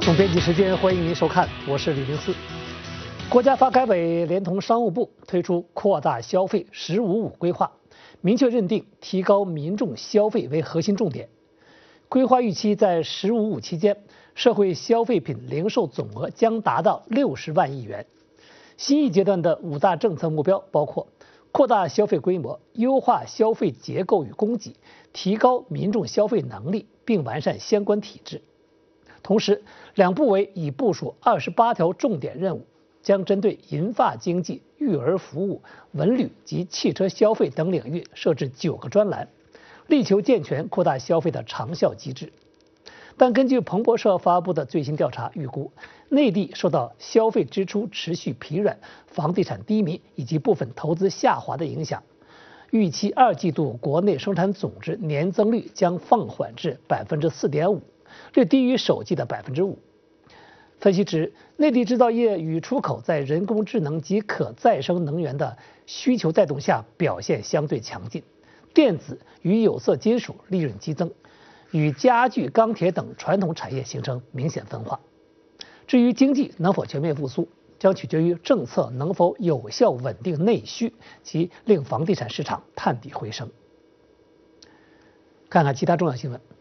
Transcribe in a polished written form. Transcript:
总编辑时间，欢迎您收看，我是李明思。国家发改委连同商务部推出扩大消费“十五五”规划，明确认定提高民众消费为核心重点。规划预期在“十五五”期间，社会消费品零售总额将达到60万亿元。新一阶段的5大政策目标包括扩大消费规模、优化消费结构与供给、提高民众消费能力，并完善相关体制。同时，两部委已部署28条重点任务，将针对银发经济、育儿服务、文旅及汽车消费等领域设置9个专栏，力求健全扩大消费的长效机制。但根据彭博社发布的最新调查预估，内地受到消费支出持续疲软、房地产低迷以及部分投资下滑的影响，预期2季度国内生产总值年增率将放缓至4.5%，略低于首季的5%。分析指，内地制造业与出口在人工智能及可再生能源的需求带动下表现相对强劲，电子与有色金属利润激增，与家具、钢铁等传统产业形成明显分化。至于经济能否全面复苏，将取决于政策能否有效稳定内需及令房地产市场探底回升。看看其他重要新闻。